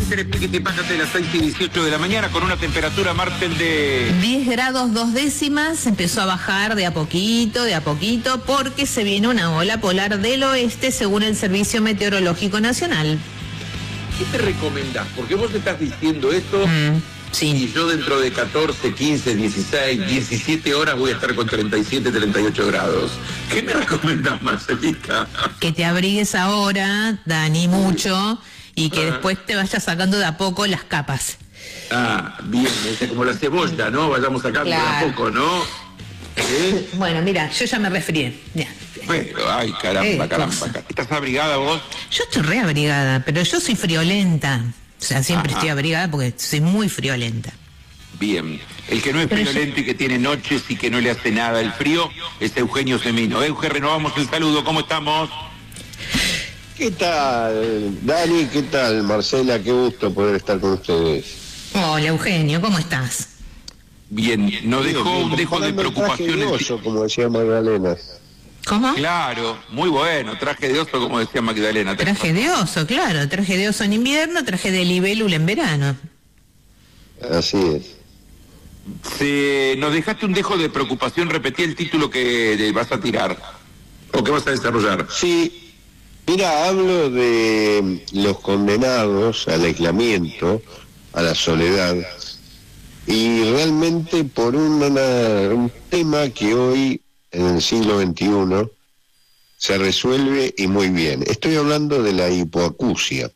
Págate a las 6:18 de la mañana con una temperatura, Martel, de 10 grados 2 décimas. Empezó a bajar de a poquito, porque se viene una ola polar del oeste, según el Servicio Meteorológico Nacional. ¿Qué te recomendás? Porque vos estás diciendo esto sí. Y yo dentro de 14, 15, 16, 17 horas voy a estar con 37, 38 grados. ¿Qué me recomendás, Marcelita? Que te abrigues ahora, Dani, mucho, y que después te vayas sacando de a poco las capas. Bien, como la cebolla, ¿no? Vayamos sacando de a poco, ¿no? Bueno, mira, yo ya me resfrié, ya. Pero, ay, caramba. ¿Estás abrigada vos? Yo estoy reabrigada, pero yo soy friolenta. O sea, siempre estoy abrigada porque soy muy friolenta. Bien. El que no es friolento y que tiene noches y que no le hace nada el frío es Eugenio Semino. Eugenio, renovamos el saludo. ¿Cómo estamos? ¿Qué tal, Dani? ¿Qué tal, Marcela? Qué gusto poder estar con ustedes. Hola, Eugenio, ¿cómo estás? Bien, nos dejó un dejo de preocupación. Como decía Magdalena. ¿Cómo? Claro, muy bueno, traje de oso, como decía Magdalena. Traje de oso, claro, traje de oso en invierno, traje de libélula en verano. Así es. Nos dejaste un dejo de preocupación, repetí el título que vas a tirar, o que vas a desarrollar. Sí, mira, hablo de los condenados al aislamiento, a la soledad, y realmente por un tema que hoy, en el siglo XXI, se resuelve y muy bien. Estoy hablando de la hipoacusia.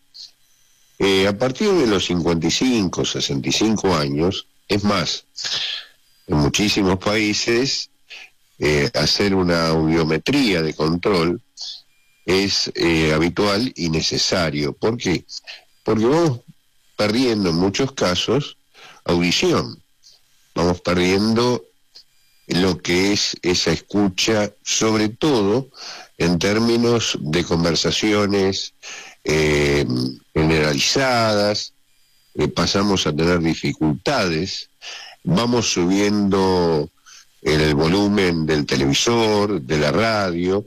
A partir de los 55, 65 años, es más, en muchísimos países, hacer una audiometría de control es habitual y necesario. ¿Por qué? Porque vamos perdiendo en muchos casos audición, vamos perdiendo lo que es esa escucha, sobre todo en términos de conversaciones generalizadas, pasamos a tener dificultades, vamos subiendo el volumen del televisor, de la radio,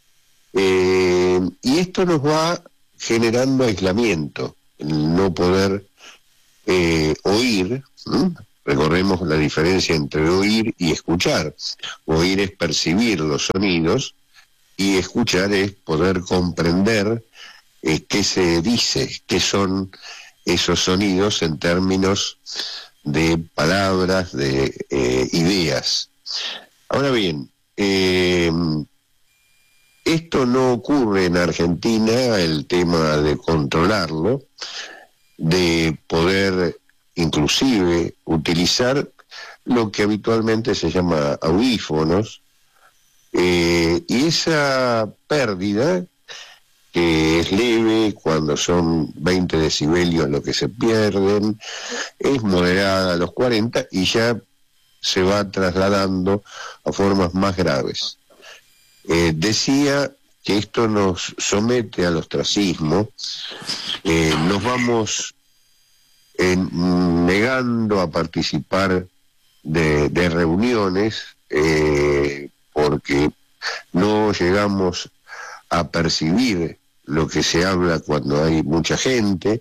y esto nos va generando aislamiento, el no poder oír. Recordemos la diferencia entre oír y escuchar. Oír es percibir los sonidos y escuchar es poder comprender qué se dice, qué son esos sonidos en términos de palabras, de ideas. Ahora bien, esto no ocurre en Argentina, el tema de controlarlo, de poder inclusive utilizar lo que habitualmente se llama audífonos, y esa pérdida, que es leve cuando son 20 decibelios lo que se pierden, es moderada a los 40 y ya se va trasladando a formas más graves. Decía que esto nos somete al ostracismo, nos vamos negando a participar de reuniones porque no llegamos a percibir lo que se habla cuando hay mucha gente,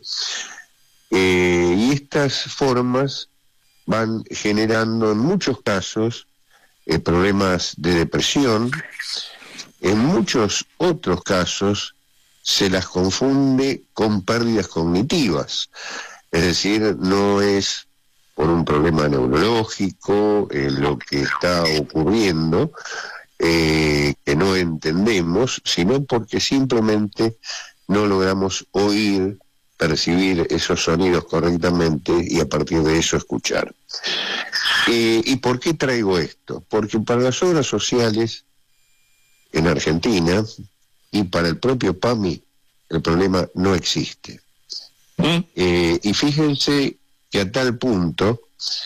y estas formas van generando en muchos casos problemas de depresión. En muchos otros casos se las confunde con pérdidas cognitivas. Es decir, no es por un problema neurológico lo que está ocurriendo, que no entendemos, sino porque simplemente no logramos oír, percibir esos sonidos correctamente y a partir de eso escuchar. ¿Y por qué traigo esto? Porque para las obras sociales en Argentina y para el propio PAMI el problema no existe. Y fíjense que a tal punto,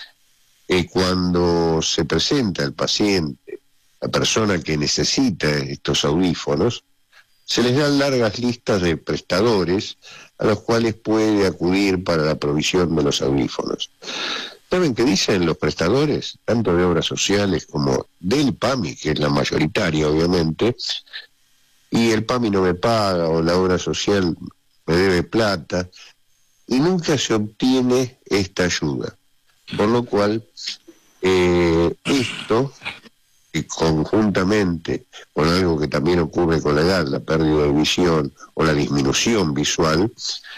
cuando se presenta el paciente, la persona que necesita estos audífonos, se les dan largas listas de prestadores a los cuales puede acudir para la provisión de los audífonos. ¿Saben qué dicen los prestadores, tanto de obras sociales como del PAMI, que es la mayoritaria obviamente? Y el PAMI no me paga, o la obra social me debe plata. y nunca se obtiene esta ayuda. Por lo cual, esto, y conjuntamente con algo que también ocurre con la edad, la pérdida de visión o la disminución visual,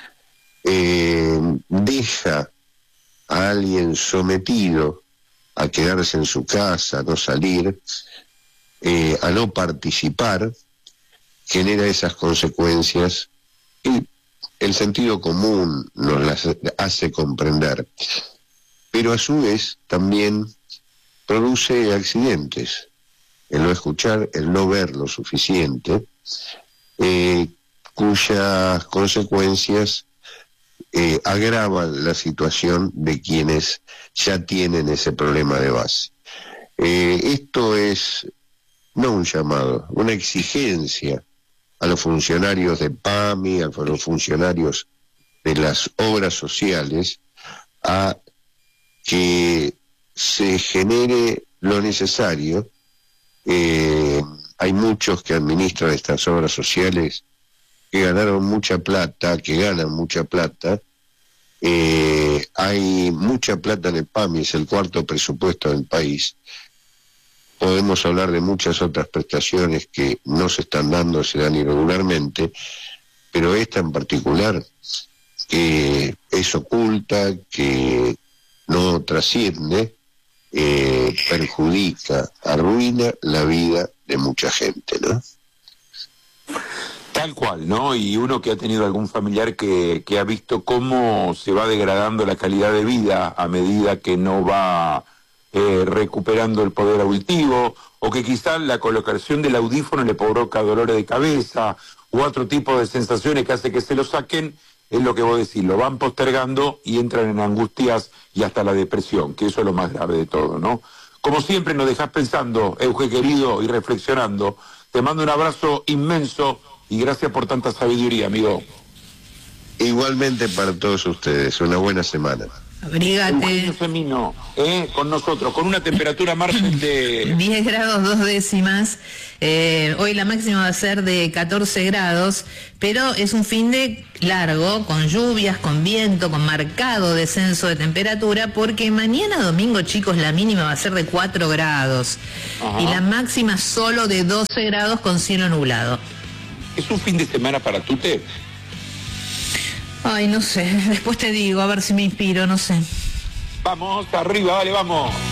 deja a alguien sometido a quedarse en su casa, a no salir, a no participar, genera esas consecuencias y el sentido común nos las hace comprender, pero a su vez también produce accidentes, el no escuchar, el no ver lo suficiente, cuyas consecuencias agravan la situación de quienes ya tienen ese problema de base. Esto es no un llamado, una exigencia a los funcionarios de PAMI, a los funcionarios de las obras sociales, a que se genere lo necesario. Hay muchos que administran estas obras sociales que ganaron mucha plata, que ganan mucha plata. Hay mucha plata en el PAMI, es el cuarto presupuesto del país. Podemos hablar de muchas otras prestaciones que no se están dando, se dan irregularmente, pero esta en particular, que es oculta, que no trasciende, perjudica, arruina la vida de mucha gente, ¿no? Tal cual, ¿no? Y uno que ha tenido algún familiar que ha visto cómo se va degradando la calidad de vida a medida que no va recuperando el poder auditivo, o que quizás la colocación del audífono le provoca dolores de cabeza u otro tipo de sensaciones que hace que se lo saquen, es lo que vos decís, lo van postergando y entran en angustias y hasta la depresión, que eso es lo más grave de todo, ¿no? Como siempre nos dejás pensando, Euge querido, y reflexionando. Te mando un abrazo inmenso y gracias por tanta sabiduría, amigo. Igualmente para todos ustedes, una buena semana. Abrígate. Eugenio Semino, con nosotros, con una temperatura margen de 10 grados 2 décimas. Hoy la máxima va a ser de 14 grados, pero es un fin de largo, con lluvias, con viento, con marcado descenso de temperatura, porque mañana domingo, chicos, la mínima va a ser de 4 grados. Ajá. Y la máxima solo de 12 grados con cielo nublado. ¿Es un fin de semana para Tute? Ay, no sé, después te digo, a ver si me inspiro, no sé. Vamos, arriba, dale, vamos.